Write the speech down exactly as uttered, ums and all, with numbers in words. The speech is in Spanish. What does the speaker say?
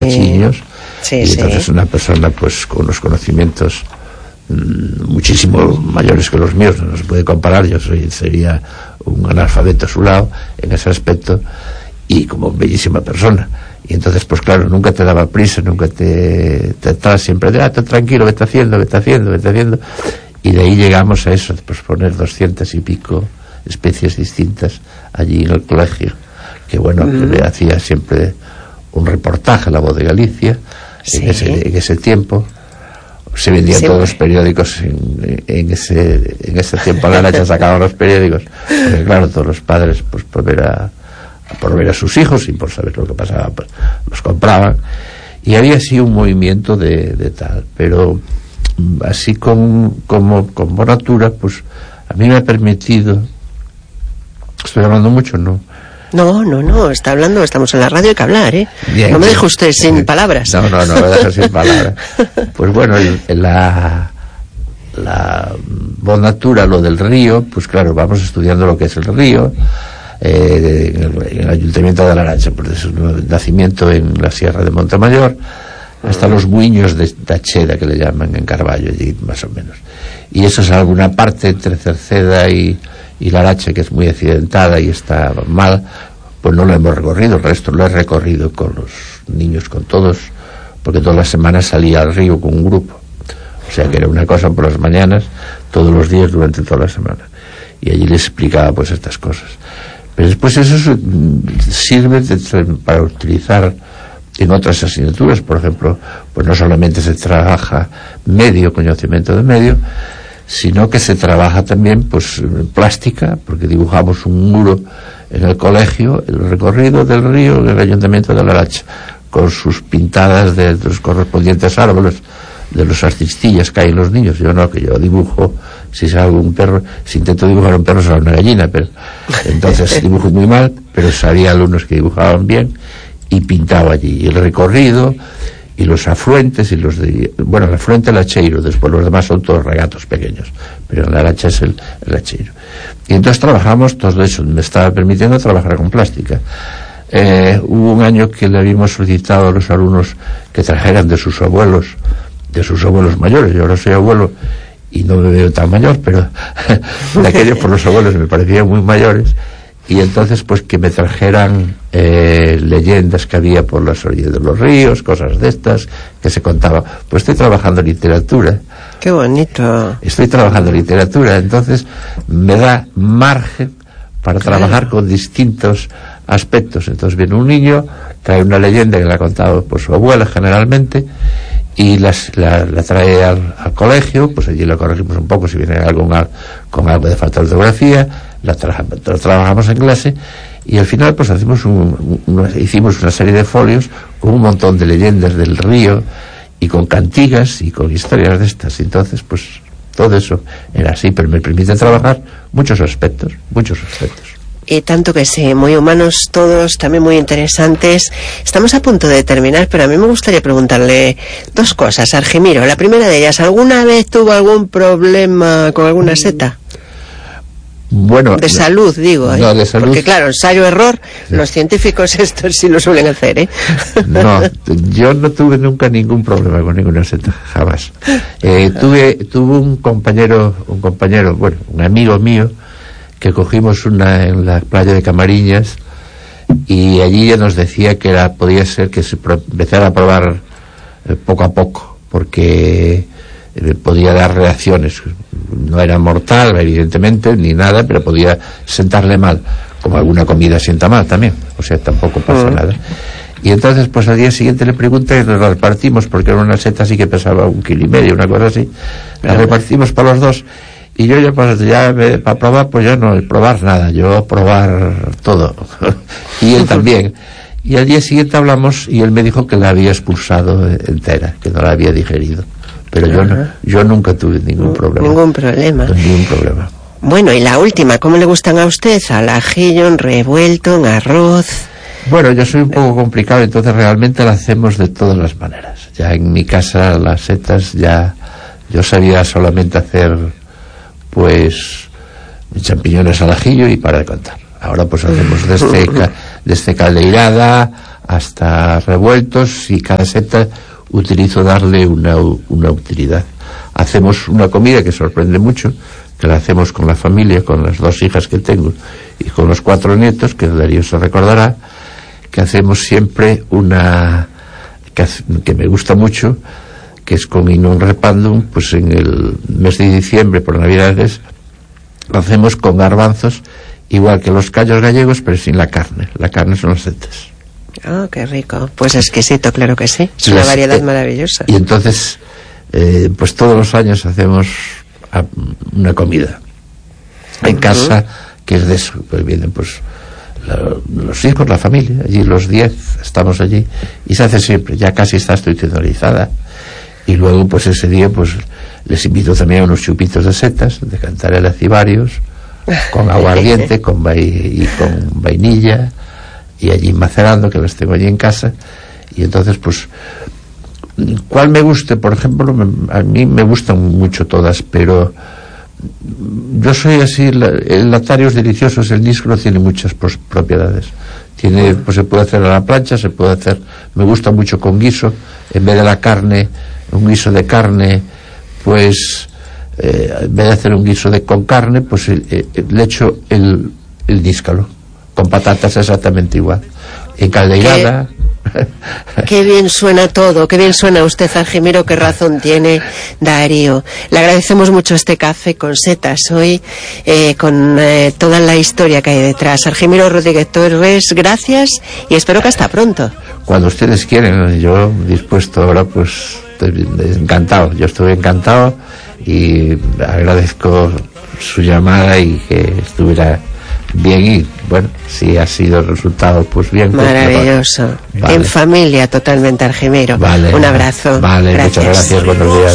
chiños, sí, y entonces sí. una persona pues con unos conocimientos mmm, muchísimo mayores que los míos, no se puede comparar, yo soy sería un analfabeto a su lado en ese aspecto, y como bellísima persona. Y entonces pues claro, nunca te daba prisa, nunca te te estás siempre de ah, tranquilo, vete haciendo, vete haciendo, vete haciendo, y de ahí llegamos a eso, pues poner doscientas y pico especies distintas allí en el colegio, que bueno, mm. que me hacía siempre un reportaje a La Voz de Galicia, sí. en, ese, en ese tiempo se vendían siempre. Todos los periódicos en, en ese en ese tiempo la Aracha sacaban los periódicos, porque claro, todos los padres pues por ver a por ver a sus hijos y por saber lo que pasaba pues los compraban, y había así un movimiento de, de tal, pero así con, como con Bonatura pues a mí me ha permitido, estoy hablando mucho, ¿no? No, no, no, está hablando, estamos en la radio, hay que hablar, ¿eh? Bien, no me deje usted sin eh, palabras. No, no, no me deja sin palabras. Pues bueno, el, la la Bonatura, lo del río, pues claro, vamos estudiando lo que es el río, eh, en, el, en el Ayuntamiento de la Aracha, pues es un nacimiento en la Sierra de Montemayor, hasta los buiños de Tacheda, que le llaman en Carballo, allí más o menos. Y eso es alguna parte entre Cerceda y y la Aracha, que es muy accidentada y está mal, pues no lo hemos recorrido, el resto lo he recorrido con los niños, con todos, porque todas las semanas salía al río con un grupo, o sea que era una cosa por las mañanas, todos los días durante toda la semana, y allí les explicaba pues estas cosas. Pero después eso sirve de, para utilizar en otras asignaturas, por ejemplo, pues no solamente se trabaja medio, conocimiento de medio, sino que se trabaja también pues plástica, porque dibujamos un muro en el colegio, el recorrido del río en el Ayuntamiento de la Aracha, con sus pintadas de los correspondientes árboles, de los artistillas que hay en los niños. Yo no, que yo dibujo, si salgo un perro, si intento dibujar un perro, sale una gallina, pero entonces dibujo muy mal, pero había alumnos que dibujaban bien, y pintaba allí, y el recorrido, y los afluentes, y los de, bueno, el afluente Lacheiro, después los demás son todos regatos pequeños, pero la Aracha es el, el Lacheiro. Y entonces trabajamos, todo eso me estaba permitiendo trabajar con plástica. Eh, hubo un año que le habíamos solicitado a los alumnos que trajeran de sus abuelos, de sus abuelos mayores. Yo ahora soy abuelo y no me veo tan mayor, pero de aquellos por los abuelos me parecían muy mayores, y entonces pues que me trajeran eh, leyendas que había por las orillas de los ríos, cosas de estas que se contaban. Pues estoy trabajando literatura. Qué bonito. Estoy trabajando literatura, entonces me da margen para claro. trabajar con distintos aspectos. Entonces viene un niño, trae una leyenda que le ha contado por su abuela generalmente, y las, la, la trae al, al colegio, pues allí la corregimos un poco si viene algo mal, con algo de falta de ortografía, la, tra la trabajamos en clase, y al final pues hacemos un, un, un, hicimos una serie de folios con un montón de leyendas del río y con cantigas y con historias de estas. Entonces pues todo eso era así, pero me permite trabajar muchos aspectos, muchos aspectos. Y tanto que sí, muy humanos todos, también muy interesantes. Estamos a punto de terminar, pero a mí me gustaría preguntarle dos cosas, Argimiro. La primera de ellas, ¿alguna vez tuvo algún problema con alguna seta? Bueno, de salud, digo, ¿eh? No, de salud. Porque claro, ensayo-error, sí. Los científicos estos sí lo suelen hacer, ¿eh? No, yo no tuve nunca ningún problema con ninguna seta, jamás. Eh, tuve, tuve un compañero, un compañero, bueno, un amigo mío, que cogimos una en la playa de Camariñas, y allí ya nos decía que era, podía ser que se empezara a probar eh, poco a poco, porque eh, podía dar reacciones. No era mortal, evidentemente, ni nada, pero podía sentarle mal, como alguna comida sienta mal también, o sea, tampoco pasa uh-huh. nada. Y entonces, pues al día siguiente le pregunté, y nos la repartimos, porque era una seta así que pesaba un kilo y medio, una cosa así, la repartimos para los dos. Y yo ya, pues, ya me, para probar, pues yo no probar nada, yo probar todo. Y él también. Y al día siguiente hablamos y él me dijo que la había expulsado entera, que no la había digerido. Pero yo, no, yo nunca tuve ningún problema. Ningún problema. Ningún problema. Bueno, y la última, ¿cómo le gustan a usted? Al ajillo, en revuelto, en arroz. Bueno, yo soy un poco complicado, entonces realmente la hacemos de todas las maneras. Ya en mi casa las setas ya, yo sabía solamente hacer pues champiñones al ajillo y para de contar. Ahora pues hacemos desde, ca, desde caldeirada hasta revueltos, y cada seta utilizo darle una, una utilidad. Hacemos una comida que sorprende mucho, que la hacemos con la familia, con las dos hijas que tengo y con los cuatro nietos, que Darío se recordará, que hacemos siempre una que, que me gusta mucho, que es con Inum Repandum. Pues en el mes de diciembre, por Navidades, lo hacemos con garbanzos, igual que los callos gallegos, pero sin la carne. La carne son las setas. Ah, oh, qué rico. Pues exquisito, claro que sí. Es una variedad eh, maravillosa. Y entonces, eh, pues todos los años hacemos una comida en uh-huh. casa, que es de eso. Pues vienen pues la, los hijos, la familia, allí los diez, estamos allí, y se hace siempre, ya casi está institucionalizada. Y luego pues ese día pues les invito también a unos chupitos de setas, de Cantarella Cibarios, con aguardiente, con va- y con vainilla, y allí macerando, que las tengo allí en casa. Y entonces pues, ¿cuál me guste? Por ejemplo, me, a mí me gustan mucho todas, pero yo soy así. La, el Latarios Deliciosos, el disco, tiene muchas pros, propiedades. Tiene, pues se puede hacer a la plancha, se puede hacer, me gusta mucho con guiso, en vez de la carne, un guiso de carne, pues eh, en vez de hacer un guiso de con carne, pues eh, eh, le echo el, el díscalo, con patatas exactamente igual, encaldeirada. Qué, qué bien suena todo, qué bien suena usted, Argimiro, qué razón tiene Darío. Le agradecemos mucho este café con setas hoy, eh, con eh, toda la historia que hay detrás. Argimiro Rodríguez Torres, gracias, y espero que hasta pronto. Cuando ustedes quieren, yo dispuesto ahora, pues estoy encantado, yo estoy encantado, y agradezco su llamada y que estuviera bien. Y bueno, si ha sido el resultado, pues bien. Maravilloso. Vale. En familia totalmente, Argimiro. Vale. Un abrazo. Vale, gracias. Muchas gracias, buenos días.